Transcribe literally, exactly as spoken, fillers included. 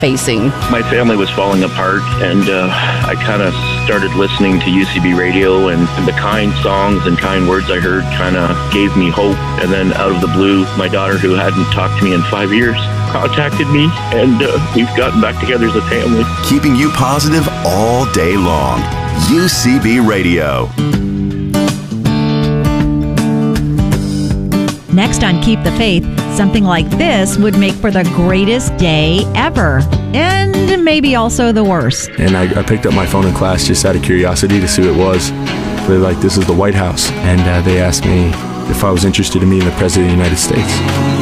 facing. My family was falling apart, and uh, I kind of started listening to U C B radio, and, and the kind songs and kind words I heard kind of gave me hope. And then out of the blue, my daughter, who hadn't talked to me in five years, contacted me, and uh, we've gotten back together as a family. Keeping you positive all day long. U C B Radio. Next on Keep the Faith, something like this would make for the greatest day ever. And maybe also the worst. And I, I picked up my phone in class just out of curiosity to see what it was. They're like, this is the White House. And uh, they asked me if I was interested in meeting the President of the United States.